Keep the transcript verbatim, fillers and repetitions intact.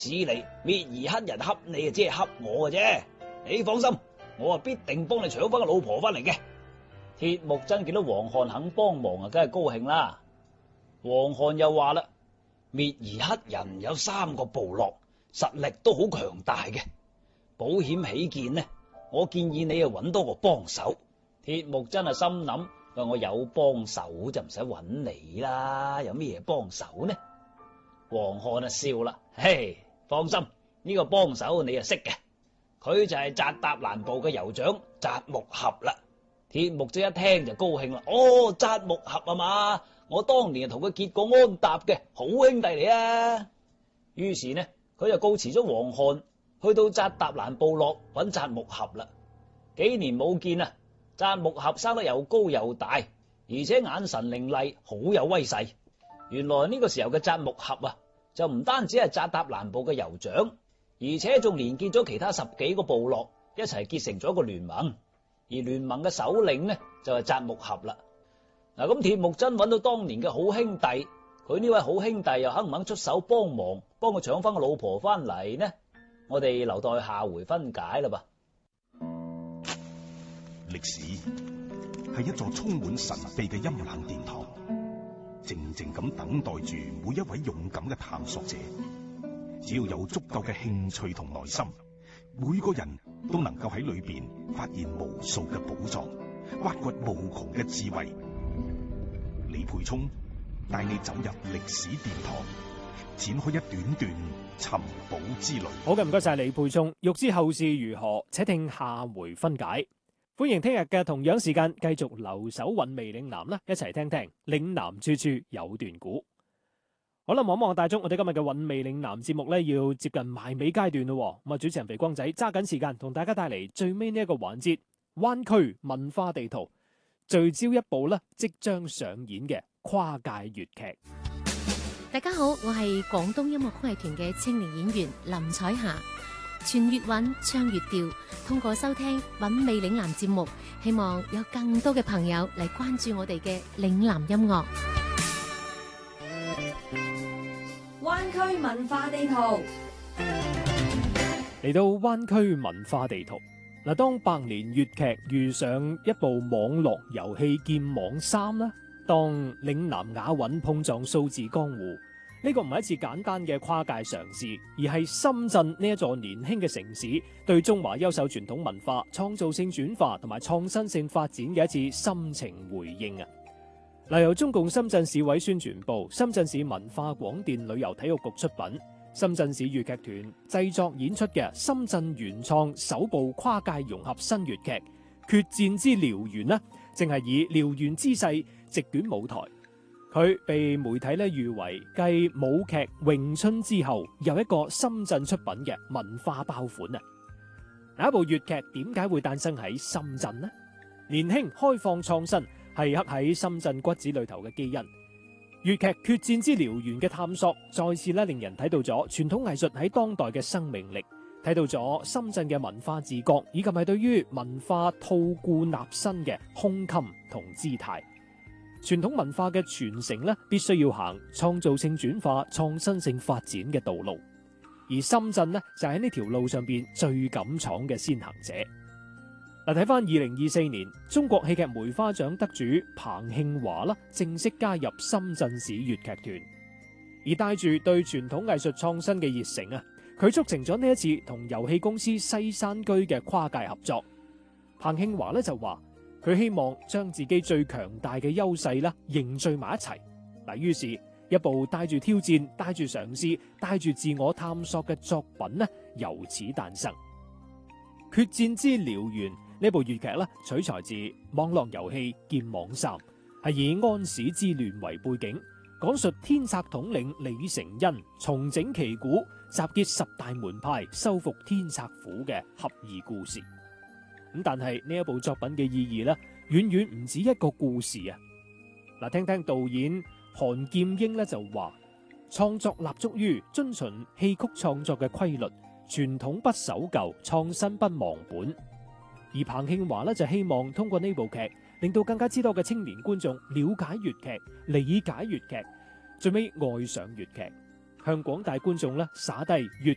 指你滅兒黑人恰你啊，只係恰我嘅啫。你放心，我啊必定幫你搶翻個老婆翻嚟嘅。鐵木真見到黃漢肯幫忙啊，梗係高興啦。黃漢又話啦，滅兒黑人有三個部落，實力都好強大嘅。保險起見呢，我建議你啊揾多個幫手。鐵木真係心諗，話我有幫手就唔使揾你啦，有咩嘢幫手呢？黃漢啊笑啦，嘿，放心，呢個幫手你啊識嘅，佢就係扎達蘭部嘅酋長扎木合啦。鐵木真一聽就高興啦，哦，扎木合啊嘛，我當年同佢結過安踏嘅好兄弟嚟啊。於是呢，佢就告辭咗黃漢，去到扎達蘭部落揾扎木合啦。幾年冇見啊，扎木合生得又高又大，而且眼神凌厲，好有威勢。原來呢個時候嘅扎木合啊，就唔單止係扎達蘭部嘅酋長，而且仲連結咗其他十幾個部落，一齊結成咗一個聯盟。而聯盟嘅首領呢，就係扎木合啦。嗱，咁鐵木真揾到當年嘅好兄弟，佢呢位好兄弟又肯唔肯出手幫忙，幫佢搶翻個老婆翻嚟呢？我哋留待下回分解啦噃。 歷史係一座充滿神秘嘅陰冷殿堂，靜靜咁等待住每一位勇敢嘅探索者。只要有足夠嘅興趣同耐心，每個人都能夠喺裏邊發現無數嘅寶藏，挖掘無窮嘅智慧。李培聰帶你走入歷史殿堂，展開一段段尋寶之旅。 好嘅，唔該晒李培聰。欲知後事如何，且聽下回分解。歡迎聽日嘅同樣時間繼續留守韻味嶺南啦，一齊聽聽嶺南處處有段古。好啦，望望大鐘，我哋今日嘅韻味嶺南節目咧要接近埋尾階段咯。咁啊，主持人肥光仔揸緊時間同大家帶嚟最尾呢一個環節——灣區文化地圖，聚焦一部咧即將上演嘅跨界粵劇。 大家好，我係廣東音樂曲藝團嘅青年演員林彩霞。傳粵韻，唱粵調，通過收聽韻味嶺南節目，希望有更多嘅朋友嚟關注我哋嘅嶺南音樂。 灣區文化地圖， 嚟到灣區文化地圖嗱，當百年粵劇遇上一部網絡遊戲劍網三啦，當嶺南雅韻碰撞數字江湖。呢個唔係一次簡單嘅跨界嘗試，而係深圳呢一座年輕嘅城市對中華優秀傳統文化創造性轉化同埋創新性發展嘅一次深情回應啊！嗱，由中共深圳市委宣傳部、深圳市文化廣電旅遊體育局出品，深圳市粵劇團製作演出嘅深圳原創首部跨界融合新粵劇《決戰之燎原》呢，正係以燎原之勢席捲舞台。佢被媒體咧譽為繼舞劇詠春之後又一個深圳出品嘅文化爆款啊！嗱，一部粵劇點解會誕生喺深圳呢？年輕開放創新係刻喺深圳骨子裏頭嘅基因。粵劇決戰之燎原嘅探索，再次咧令人睇到咗傳統藝術喺當代嘅生命力，睇到咗深圳嘅文化自覺，以及係對於文化吐故納新嘅胸襟同姿態。傳統文化嘅傳承咧，必須要行創造性轉化、創新性發展嘅道路，而深圳呢，就喺呢條路上邊最敢闖嘅先行者。嗱，睇翻二零二四年，中國戲劇梅花獎得主彭慶華啦，正式加入深圳市粵劇團，而帶住對傳統藝術創新嘅熱誠啊，佢促成咗呢一次同遊戲公司西山居嘅跨界合作。彭慶華咧就話，佢希望將自己最強大嘅優勢咧凝聚埋一齊，嗱，於是，一部帶住挑戰、帶住嘗試、帶住自我探索嘅作品呢，由此誕生。《決戰之燎原》呢部粵劇咧，取材自網絡遊戲《劍網三》，係以安史之亂為背景，講述天策統領李成恩重整旗鼓、集結十大門派、收復天策府嘅俠義故事。咁但係呢一部作品嘅意義咧，遠遠唔止一個故事啊！嗱，聽聽導演韓劍英咧就話，創作立足於遵循戲曲創作嘅規律，傳統不守舊，創新不忘本。而彭慶華咧就希望通過呢部劇，令到更加之多嘅青年觀眾了解粵劇、理解粵劇，最尾愛上粵劇，向廣大觀眾咧灑低粵